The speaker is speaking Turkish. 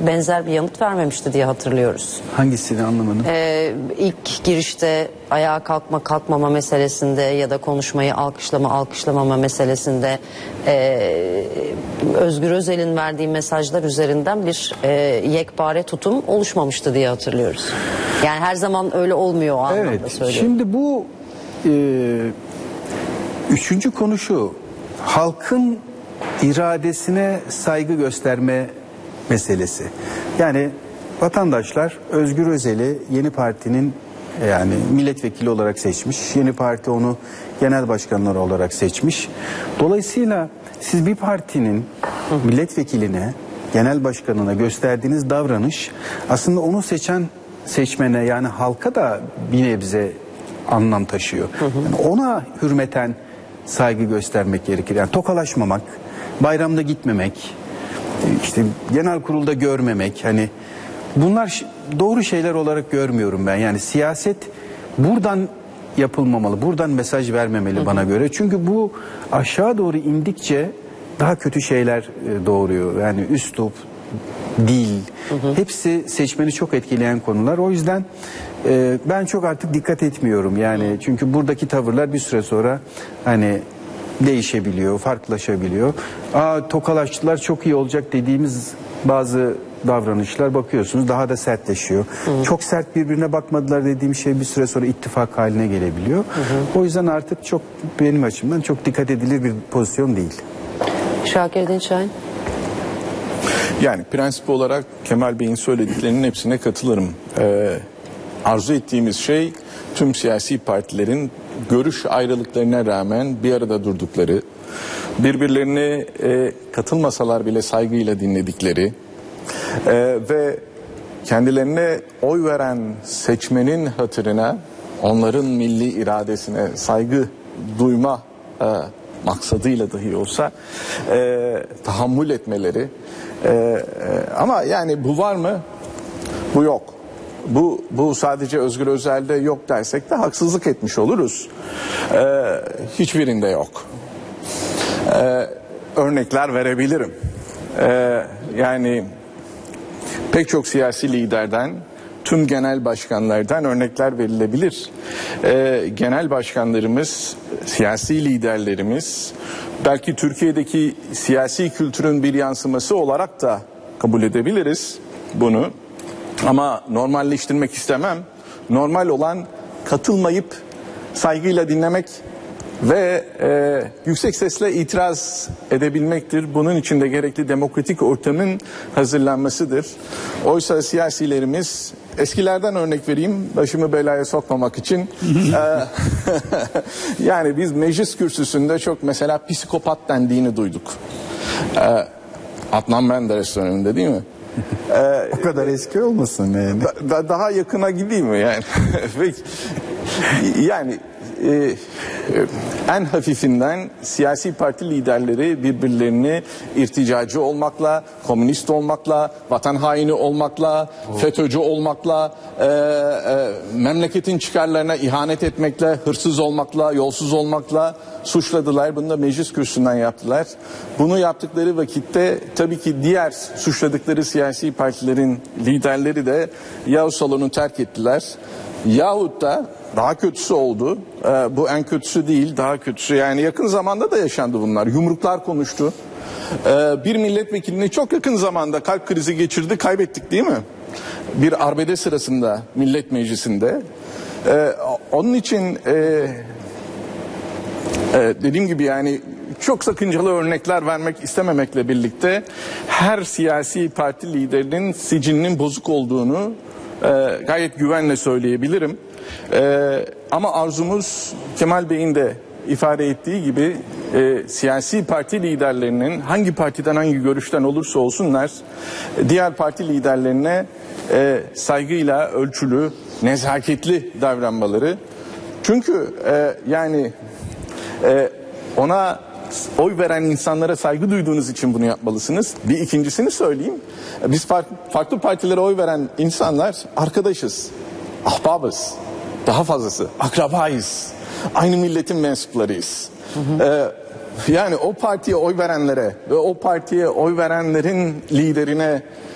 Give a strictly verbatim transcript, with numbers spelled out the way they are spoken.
benzer bir yanıt vermemişti diye hatırlıyoruz. Hangisini anlamadım? Ee, ilk girişte ayağa kalkma kalkmama meselesinde ya da konuşmayı alkışlama alkışlamama meselesinde e, Özgür Özel'in verdiği mesajlar üzerinden bir e, yekpare tutum oluşmamıştı diye hatırlıyoruz. Yani her zaman öyle olmuyor o anlamda evet, söylüyorum. Şimdi bu e, üçüncü konu şu: halkın iradesine saygı gösterme meselesi. Yani vatandaşlar Özgür Özel'i Yeni Parti'nin yani milletvekili olarak seçmiş. Yeni Parti onu genel başkanları olarak seçmiş. Dolayısıyla siz bir partinin milletvekiline, genel başkanına gösterdiğiniz davranış aslında onu seçen seçmene, yani halka da bir nebze anlam taşıyor. Yani ona hürmeten saygı göstermek gerekir. Yani tokalaşmamak, bayramda gitmemek, işte genel kurulda görmemek, hani bunlar doğru şeyler olarak görmüyorum ben. Yani siyaset buradan yapılmamalı, buradan mesaj vermemeli hı hı. bana göre. Çünkü bu aşağı doğru indikçe daha kötü şeyler doğuruyor. Yani üslup, dil, hı hı. hepsi seçmeni çok etkileyen konular. O yüzden e, ben çok artık dikkat etmiyorum. Yani çünkü buradaki tavırlar bir süre sonra hani değişebiliyor, farklılaşabiliyor. Aa, tokalaştılar, çok iyi olacak dediğimiz bazı davranışlar bakıyorsunuz daha da sertleşiyor. Hı hı. Çok sert birbirine bakmadılar dediğim şey bir süre sonra ittifak haline gelebiliyor. Hı hı. O yüzden artık çok benim açımdan çok dikkat edilir bir pozisyon değil. Şakir Dinçay. Yani prensip olarak Kemal Bey'in söylediklerinin hepsine katılırım. Ee, arzu ettiğimiz şey tüm siyasi partilerin görüş ayrılıklarına rağmen bir arada durdukları, birbirlerine e, katılmasalar bile saygıyla dinledikleri e, ve kendilerine oy veren seçmenin hatırına, onların milli iradesine saygı duyma e, maksadıyla dahi olsa e, tahammül etmeleri. E, e, ama yani bu var mı? Bu yok. Bu, bu sadece Özgür Özel'de yok dersek de haksızlık etmiş oluruz. Ee, hiçbirinde yok. Ee, örnekler verebilirim. Ee, yani pek çok siyasi liderden, tüm genel başkanlardan örnekler verilebilir. Ee, genel başkanlarımız, siyasi liderlerimiz belki Türkiye'deki siyasi kültürün bir yansıması olarak da kabul edebiliriz bunu. Ama normalleştirmek istemem. Normal olan katılmayıp saygıyla dinlemek ve e, yüksek sesle itiraz edebilmektir. Bunun için de gerekli demokratik ortamın hazırlanmasıdır. Oysa siyasilerimiz, eskilerden örnek vereyim, başımı belaya sokmamak için. e, yani biz meclis kürsüsünde çok mesela psikopat dendiğini duyduk. E, Adnan Menderes döneminde değil mi? Ee, o kadar eski olmasın yani. Da, da, daha yakına gideyim mi yani? yani e, en hafifinden siyasi parti liderleri birbirlerini irticacı olmakla, komünist olmakla, vatan haini olmakla, oh. FETÖ'cü olmakla, e, e, memleketin çıkarlarına ihanet etmekle, hırsız olmakla, yolsuz olmakla suçladılar. Bunu da meclis kürsüsünden yaptılar. Bunu yaptıkları vakitte tabii ki diğer suçladıkları siyasi partilerin liderleri de yahu salonu terk ettiler. Yahut da daha kötüsü oldu. Ee, bu en kötüsü değil, daha kötüsü. Yani yakın zamanda da yaşandı bunlar. Yumruklar konuştu. Ee, bir milletvekilini çok yakın zamanda kalp krizi geçirdi, kaybettik değil mi? Bir arbede sırasında Millet Meclisi'nde. Ee, onun için e, e, dediğim gibi yani çok sakıncalı örnekler vermek istememekle birlikte her siyasi parti liderinin sicilinin bozuk olduğunu e, gayet güvenle söyleyebilirim. Ee, ama arzumuz Kemal Bey'in de ifade ettiği gibi e, siyasi parti liderlerinin hangi partiden hangi görüşten olursa olsunlar diğer parti liderlerine e, saygıyla ölçülü, nezaketli davranmaları. Çünkü e, yani e, ona oy veren insanlara saygı duyduğunuz için bunu yapmalısınız. Bir ikincisini söyleyeyim. Biz farklı, farklı partilere oy veren insanlar arkadaşız, ahbabız. Daha fazlası akrabayız. Aynı milletin mensuplarıyız. Hı hı. Ee, yani o partiye oy verenlere ve o partiye oy verenlerin liderine